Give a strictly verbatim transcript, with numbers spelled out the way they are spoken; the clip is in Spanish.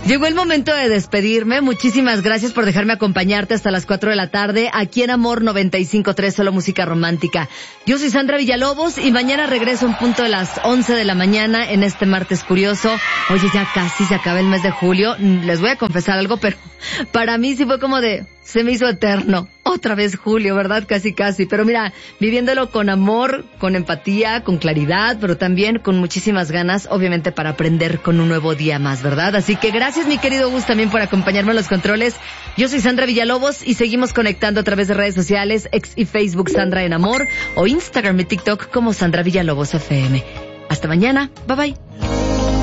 Llegó el momento de despedirme. Muchísimas gracias por dejarme acompañarte hasta las cuatro de la tarde aquí en Amor noventa y cinco punto tres, solo música romántica. Yo soy Sandra Villalobos y mañana regreso en punto de las once de la mañana en este martes curioso. Oye, ya casi se acaba el mes de julio. Les voy a confesar algo, pero para mí sí fue como de... se me hizo eterno. Otra vez julio, ¿verdad? Casi, casi. Pero mira, viviéndolo con amor, con empatía, con claridad, pero también con muchísimas ganas, obviamente, para aprender con un nuevo día más, ¿verdad? Así que gracias, mi querido Gus, también por acompañarme en los controles. Yo soy Sandra Villalobos y seguimos conectando a través de redes sociales, ex y Facebook Sandra en Amor, o Instagram y TikTok como Sandra Villalobos F M. Hasta mañana. Bye bye.